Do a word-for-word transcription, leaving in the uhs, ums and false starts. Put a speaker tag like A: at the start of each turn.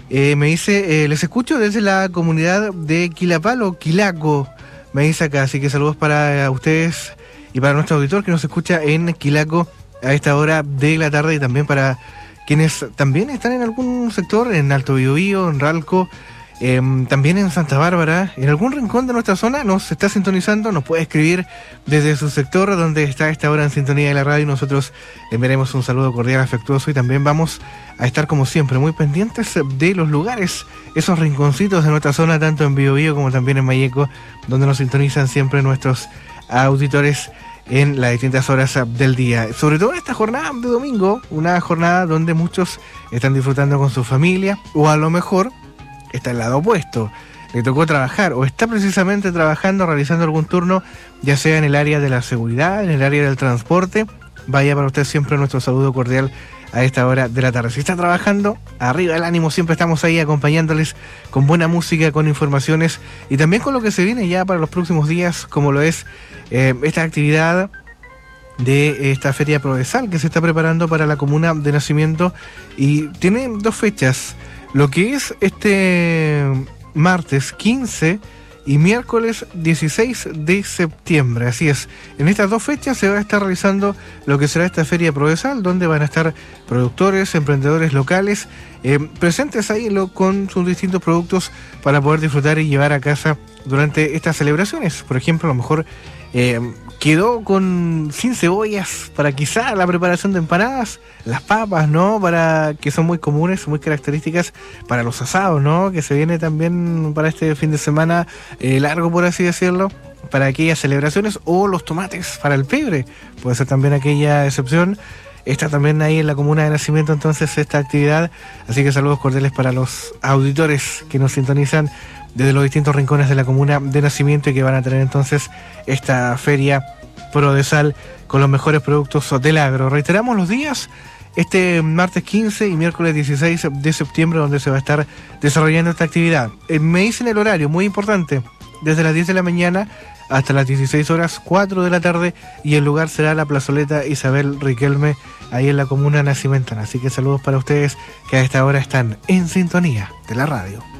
A: Eh, me dice, eh, les escucho desde la comunidad de Quilapalo, Quilaco, me dice acá, así que saludos para ustedes y para nuestro auditor que nos escucha en Quilaco a esta hora de la tarde, y también para quienes también están en algún sector, en Alto Biobío, en Ralco, eh, también en Santa Bárbara, en algún rincón de nuestra zona nos está sintonizando, nos puede escribir desde su sector donde está a esta hora en sintonía de la radio, y nosotros enviaremos un saludo cordial, afectuoso, y también vamos a estar como siempre muy pendientes de los lugares, esos rinconcitos de nuestra zona, tanto en Biobío como también en Mayeco, donde nos sintonizan siempre nuestros auditores en las distintas horas del día. Sobre todo esta jornada de domingo, una jornada donde muchos están disfrutando con su familia, o a lo mejor está al lado opuesto, le tocó trabajar o está precisamente trabajando, realizando algún turno, ya sea en el área de la seguridad, en el área del transporte. Vaya para usted siempre nuestro saludo cordial a esta hora de la tarde. Si está trabajando, arriba el ánimo, siempre estamos ahí acompañándoles con buena música, con informaciones y también con lo que se viene ya para los próximos días, como lo es eh, esta actividad de esta Feria Prodesal que se está preparando para la comuna de Nacimiento, y tiene dos fechas, lo que es este martes quince y miércoles dieciséis de septiembre. Así es, en estas dos fechas se va a estar realizando lo que será esta Feria Prodesal, donde van a estar productores, emprendedores locales eh, presentes ahí lo, con sus distintos productos para poder disfrutar y llevar a casa durante estas celebraciones. Por ejemplo, a lo mejor eh, quedó con sin cebollas para quizá la preparación de empanadas, las papas, ¿no? Para que son muy comunes, muy características para los asados, ¿no? Que se viene también para este fin de semana eh, largo, por así decirlo, para aquellas celebraciones, o los tomates para el pebre, puede ser también aquella excepción. Está también ahí en la comuna de Nacimiento entonces esta actividad, así que saludos cordiales para los auditores que nos sintonizan desde los distintos rincones de la comuna de Nacimiento, y que van a tener entonces esta Feria Prodesal con los mejores productos del agro. Reiteramos los días, este martes quince y miércoles dieciséis de septiembre, donde se va a estar desarrollando esta actividad. Eh, me dicen el horario, muy importante, desde las diez de la mañana hasta las dieciséis horas, cuatro de la tarde, y el lugar será la plazoleta Isabel Riquelme, ahí en la comuna nacimentana. Así que saludos para ustedes que a esta hora están en sintonía de la radio.